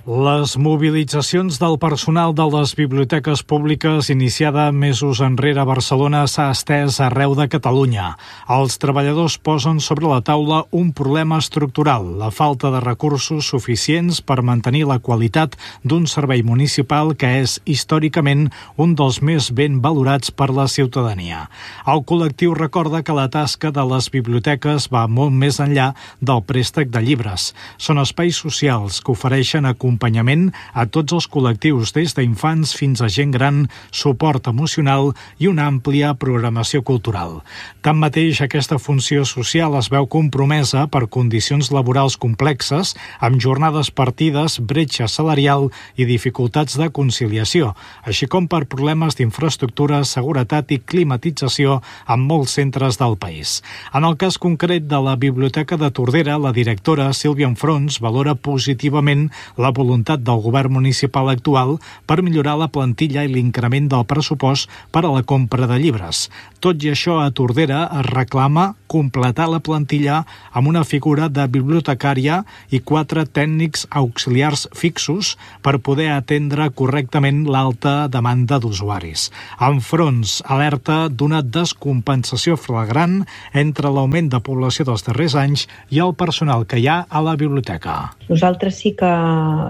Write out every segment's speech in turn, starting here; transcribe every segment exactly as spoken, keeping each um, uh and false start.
Les mobilitzacions del personal de les biblioteques públiques iniciada mesos enrere a Barcelona s'ha estès arreu de Catalunya. Els treballadors posen sobre la taula un problema estructural, la falta de recursos suficients per mantenir la qualitat d'un servei municipal que és històricament un dels més ben valorats per la ciutadania. El col·lectiu recorda que la tasca de les biblioteques va molt més enllà del préstec de llibres. Són espais socials que ofereixen acompanyament acompanyament a tots els col·lectius, des d'infants fins a gent gran, suport emocional i una àmplia programació cultural. Tanmateix, aquesta funció social es veu compromesa per condicions laborals complexes, amb jornades partides, bretxa salarial i dificultats de conciliació, així com per problemes d'infraestructura, seguretat i climatització en molts centres del país. En el cas concret de la Biblioteca de Tordera, la directora Sílvia Enfrons valora positivament la voluntat del govern municipal actual per millorar la plantilla i l'increment del pressupost per a la compra de llibres. Tot i això, a Tordera es reclama completar la plantilla amb una figura de bibliotecària i quatre tècnics auxiliars fixos per poder atendre correctament l'alta demanda d'usuaris. Enfrons alerta d'una descompensació flagrant entre l'augment de població dels darrers anys i el personal que hi ha a la biblioteca. Nosaltres sí que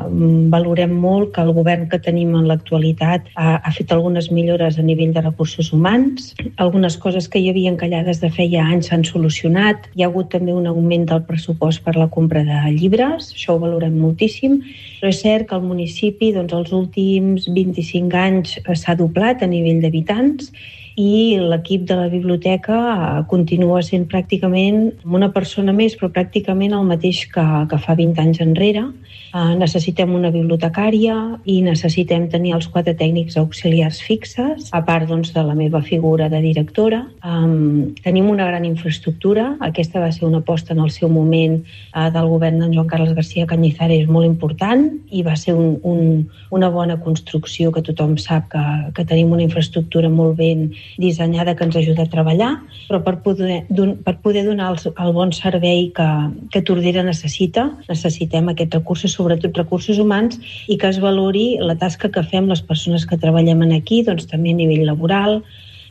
valorem molt que el govern que tenim en l'actualitat ha, ha fet algunes millores a nivell de recursos humans. Algunes coses que hi havia encallades de feia anys s'han solucionat. Hi ha hagut també un augment del pressupost per la compra de llibres, això ho valorem moltíssim, però és cert que el municipi doncs, els últims vint-i-cinc anys s'ha doblat a nivell d'habitants i l'equip de la biblioteca continua sent pràcticament una persona més, però pràcticament el mateix que, que fa vint anys enrere. Uh, necessitem una bibliotecària i necessitem tenir els quatre tècnics auxiliars fixes, a part doncs, de la meva figura de directora. Um, tenim una gran infraestructura, aquesta va ser una aposta en el seu moment uh, del govern d'en Joan Carles García Cañizares molt important i va ser un, un, una bona construcció que tothom sap que, que tenim una infraestructura molt ben dissenyada que ens ajuda a treballar, però per poder, per poder donar el, el bon servei que, que Tordera necessita, necessitem aquests recursos, sobretot recursos humans, i que es valori la tasca que fem les persones que treballem aquí, doncs també a nivell laboral,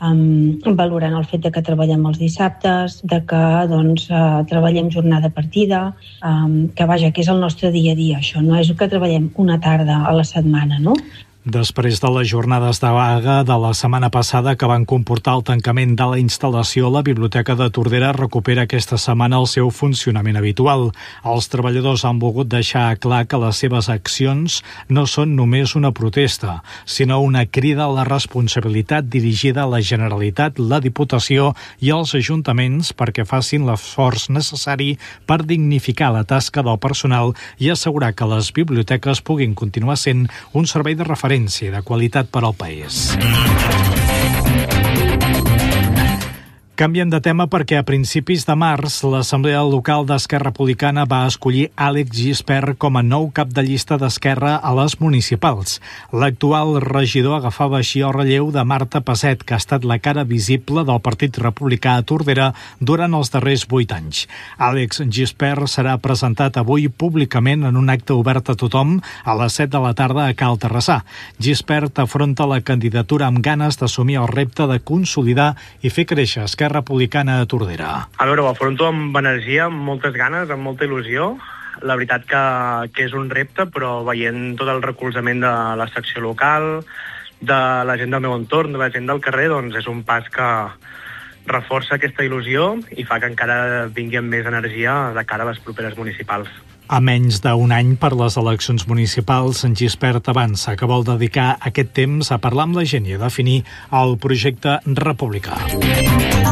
um, valorant el fet de que treballem els dissabtes, de que doncs, uh, treballem jornada partida, um, que vaja, que és el nostre dia a dia, això no és que treballem una tarda a la setmana, no? Després de les jornades de vaga de la setmana passada que van comportar el tancament de la instal·lació, la Biblioteca de Tordera recupera aquesta setmana el seu funcionament habitual. Els treballadors han volgut deixar clar que les seves accions no són només una protesta, sinó una crida a la responsabilitat dirigida a la Generalitat, la Diputació i els ajuntaments perquè facin l'esforç necessari per dignificar la tasca del personal i assegurar que les biblioteques puguin continuar sent un servei de referència de qualitat per al país. Canviem de tema perquè a principis de març l'Assemblea Local d'Esquerra Republicana va escollir Àlex Gispert com a nou cap de llista d'Esquerra a les municipals. L'actual regidor agafava així el relleu de Marta Passet, que ha estat la cara visible del Partit Republicà a Tordera durant els darrers vuit anys. Àlex Gispert serà presentat avui públicament en un acte obert a tothom a les set de la tarda a Cal Terrassà. Gispert afronta la candidatura amb ganes d'assumir el repte de consolidar i fer créixer Esquerra Republicana a Tordera. A veure, ho afronto amb energia, amb moltes ganes, amb molta il·lusió. La veritat que, que és un repte, però veient tot el recolzament de la secció local, de la gent del meu entorn, de la gent del carrer, doncs és un pas que reforça aquesta il·lusió i fa que encara vingui amb més energia de cara a les properes municipals. A menys d'un any per les eleccions municipals, en Gispert avança que vol dedicar aquest temps a parlar amb la gent i a definir el projecte republicà.